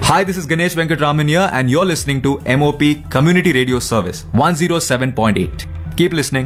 Hi, this is Ganesh Venkatraman here, and you're listening to MOP Community Radio Service 107.8. Keep listening.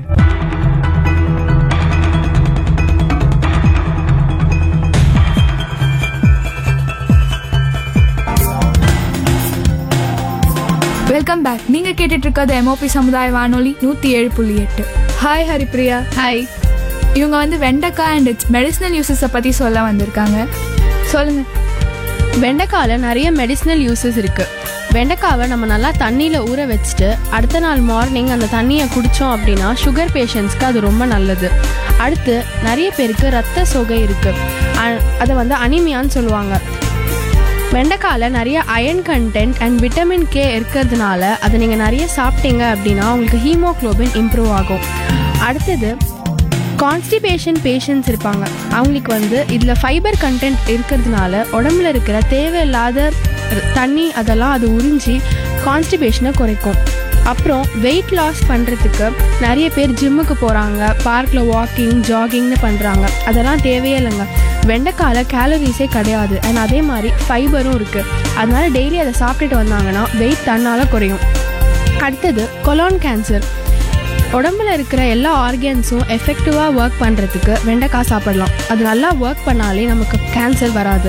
Welcome back. நீங்க கேட்டுட்டு இருக்கிறது MOP சமுதாய வானொலி 107.8. Hi Haripriya. Hi. இவங்க வெண்டைக்காய் அண்ட் இட்ஸ் மெடிசினல் யூசஸை பத்தி சொல்ல வந்திருக்காங்க. சொல்லுங்க. வெண்டைக்காயில் நிறைய மெடிசினல் யூசஸ் இருக்கு. வெண்டைக்காவை நம்ம நல்லா தண்ணியில் ஊற வச்சுட்டு அடுத்த நாள் மார்னிங் அந்த தண்ணியை குடித்தோம் அப்படின்னா சுகர் பேஷண்ட்ஸ்க்கு அது ரொம்ப நல்லது. அடுத்து நிறைய பேருக்கு ரத்த சோகை இருக்கு, அதை அனிமியான்னு சொல்லுவாங்க. வெண்டைக்காயில் நிறைய iron content and vitamin K இருக்கிறதுனால அதை நீங்கள் நிறைய சாப்பிட்டீங்க அப்படின்னா உங்களுக்கு ஹீமோக்ளோபின் இம்ப்ரூவ் ஆகும். அடுத்தது கான்ஸ்டிபேஷன் பேஷண்ட்ஸ் இருப்பாங்க, அவங்களுக்கு இதில் ஃபைபர் கண்டென்ட் இருக்கிறதுனால உடம்புல இருக்கிற தேவையில்லாத தண்ணி அதெல்லாம் அது உறிஞ்சி கான்ஸ்டிபேஷனை குறைக்கும். அப்புறம் வெயிட் லாஸ் பண்ணுறதுக்கு நிறைய பேர் ஜிம்முக்கு போகிறாங்க, பார்க்கில் வாக்கிங் ஜாகிங்னு பண்ணுறாங்க. அதெல்லாம் தேவையே இல்லைங்க. வெண்டைக்காயில் கேலரிஸே கிடையாது அண்ட் அதே மாதிரி ஃபைபரும் இருக்குது. அதனால டெய்லி அதை சாப்பிட்டுட்டு வந்தாங்கன்னா வெயிட் தன்னால் குறையும். அடுத்தது கொலான் கேன்சர். உடம்புல இருக்கிற எல்லா ஆர்கன்ஸும் எஃபெக்டிவாக ஒர்க் பண்ணுறதுக்கு வெண்டைக்காய் சாப்பிடலாம். அது நல்லா ஒர்க் பண்ணாலே நமக்கு கேன்சர் வராது.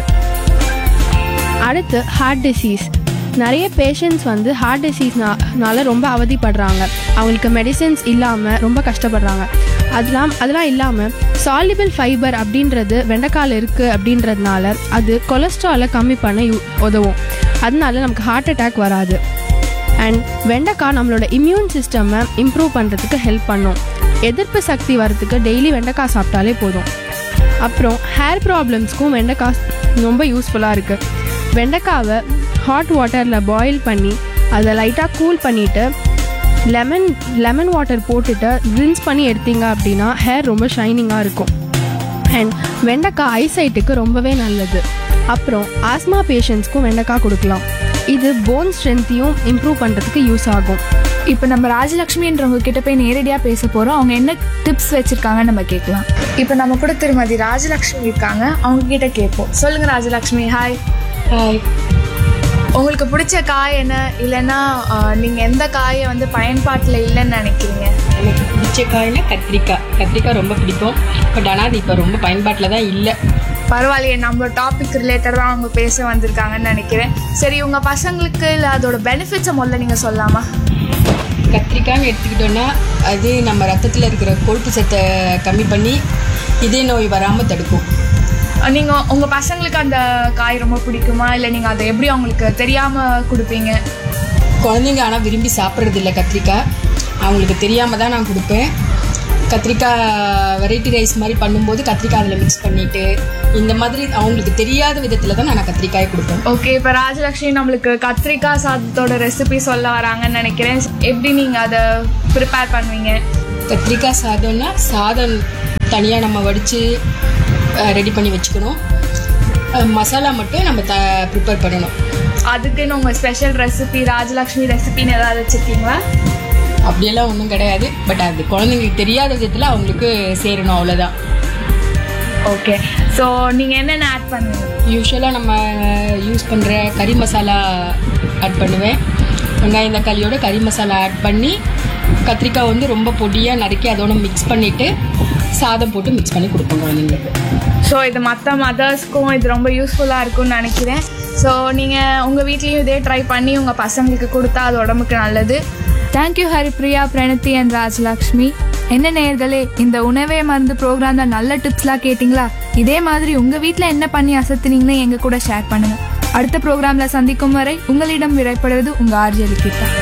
அடுத்து ஹார்ட் டிசீஸ். நிறைய பேஷண்ட்ஸ் ஹார்ட் டிசீஸ்னால ரொம்ப அவதிப்படுறாங்க. அவங்களுக்கு மெடிசின்ஸ் இல்லாமல் ரொம்ப கஷ்டப்படுறாங்க. அதெல்லாம் இல்லாமல் சால்யுபிள் ஃபைபர் அப்படின்றது வெண்டைக்காயில் இருக்குது அப்படின்றதுனால அது கொலஸ்ட்ராலை கம்மி பண்ண உதவும். அதனால நமக்கு ஹார்ட் அட்டாக் வராது. அண்ட் வெண்டைக்காய் நம்மளோட இம்யூன் சிஸ்டமை இம்ப்ரூவ் பண்ணுறதுக்கு ஹெல்ப் பண்ணும். எதிர்ப்பு சக்தி வரத்துக்கு டெய்லி வெண்டைக்காய் சாப்பிட்டாலே போதும். அப்புறம் ஹேர் ப்ராப்ளம்ஸ்க்கும் வெண்டைக்காய் ரொம்ப யூஸ்ஃபுல்லாக இருக்குது. வெண்டைக்காவை ஹாட் வாட்டரில் பாயில் பண்ணி அதை லைட்டாக கூல் பண்ணிவிட்டு லெமன் வாட்டர் போட்டுட்டு ரின்ஸ் பண்ணி எடுத்தீங்க அப்படின்னா ஹேர் ரொம்ப ஷைனிங்காக இருக்கும். அண்ட் வெண்டைக்காய் ஐசைட்டுக்கு ரொம்பவே நல்லது. அப்புறம் ஆஸ்மா பேஷண்ட்ஸ்க்கும் வெண்டைக்காய் கொடுக்கலாம். இது போன் ஸ்ட்ரென்த்தையும் இம்ப்ரூவ் பண்ணுறதுக்கு யூஸ் ஆகும். இப்போ நம்ம ராஜலக்ஷ்மின்றவங்க கிட்ட போய் நேரடியாக பேச போகிறோம். அவங்க என்ன டிப்ஸ் வச்சுருக்காங்கன்னு நம்ம கேட்கலாம். இப்போ நம்ம கூட திருமதி ராஜலக்ஷ்மி இருக்காங்க, அவங்க கிட்ட கேட்போம். சொல்லுங்க ராஜலக்ஷ்மி. ஹாய். ஹாய். உங்களுக்கு பிடிச்ச காய் என்ன, இல்லைன்னா நீங்கள் எந்த காயை பயன்பாட்டில் இல்லைன்னு நினைக்கிறீங்க? எனக்கு பிடிச்ச காய்னா கத்திரிக்காய் ரொம்ப பிடிக்கும். பட் ஆனால் அது இப்போ ரொம்ப பயன்பாட்டில் தான் இல்லை. பரவாயில்லையே, நம்ம டாபிக் ரிலேட்டடாக அவங்க பேச வந்திருக்காங்கன்னு நினைக்கிறேன். சரி, உங்கள் பசங்களுக்கு இல்லை அதோட பெனிஃபிட்ஸை முதல்ல நீங்கள் சொல்லலாமா? கத்திரிக்காய்னு எடுத்துக்கிட்டோன்னா அது நம்ம ரத்தத்தில் இருக்கிற கொழுப்பு சத்தை கம்மி பண்ணி இதய நோய் வராமல் தடுக்கும். நீங்கள் உங்கள் பசங்களுக்கு அந்த காய் ரொம்ப பிடிக்குமா, இல்லை நீங்கள் அதை எப்படி அவங்களுக்கு தெரியாமல் கொடுப்பீங்க? குழந்தைங்க ஆனால் விரும்பி சாப்பிட்றதில்ல கத்திரிக்காய். அவங்களுக்கு தெரியாமல் தான் நான் கொடுப்பேன். கத்திரிக்காய் வெரைட்டி ரைஸ் மாதிரி பண்ணும்போது கத்திரிக்காய் அதில் மிக்ஸ் பண்ணிவிட்டு இந்த மாதிரி அவங்களுக்கு தெரியாத விதத்தில் தான் நான் கத்திரிக்காயை கொடுப்பேன். ஓகே, இப்போ ராஜலக்ஷ்மி நம்மளுக்கு கத்திரிக்காய் சாதத்தோட ரெசிபி சொல்ல வராங்கன்னு நினைக்கிறேன். எப்படி நீங்கள் அதை ப்ரிப்பேர் பண்ணுவீங்க? கத்திரிக்காய் சாதம்னா சாதம் தனியாக நம்ம வடித்து ரெடி பண்ணி வச்சுக்கணும். மசாலா மட்டும் நம்ம ப்ரிப்பேர் பண்ணணும். அதுக்குன்னு உங்கள் ஸ்பெஷல் ரெசிபி ராஜலக்ஷ்மி ரெசிபின்னு ஏதாவது வச்சுருக்கீங்களா? அப்படியெல்லாம் ஒன்றும் கிடையாது. பட் அது குழந்தைங்களுக்கு தெரியாத விதத்தில் அவங்களுக்கு சேரணும், அவ்வளோதான். ஓகே, ஸோ நீங்கள் என்னென்ன ஆட் பண்ணுவீங்க? யூஸ்வலாக நம்ம யூஸ் பண்ணுற கறி மசாலா ஆட் பண்ணுவேன். வெங்காயம் தக்காளியோட கறி மசாலா ஆட் பண்ணி கத்திரிக்காய் ரொம்ப பொடியாக நறுக்கி அதோட மிக்ஸ் பண்ணிவிட்டு சாதம் போட்டு மிக்ஸ் பண்ணி கொடுப்போம் குழந்தைங்களுக்கு. ஸோ இது மற்ற மதர்ஸ்க்கும் இது ரொம்ப யூஸ்ஃபுல்லாக இருக்கும்னு நினைக்கிறேன். ஸோ நீங்கள் உங்கள் வீட்லேயும் இதே ட்ரை பண்ணி உங்கள் பசங்களுக்கு கொடுத்தா அது உடம்புக்கு நல்லது. Thank you Haripriya, Pranathi and Rajalakshmi. என்ன நேயர்களே, இந்த உணவே மருந்து ப்ரோக்ராம் தான் நல்ல டிப்ஸ்லாம் கேட்டிங்களா? இதே மாதிரி உங்கள் வீட்டில் என்ன பண்ணி அசத்துனீங்கன்னு எங்கள் கூட ஷேர் பண்ணுங்கள். அடுத்த ப்ரோக்ராமில் சந்திக்கும் வரை உங்களிடம் விடைபெறுவது உங்கள் ஆர்ஜே லிகிதா.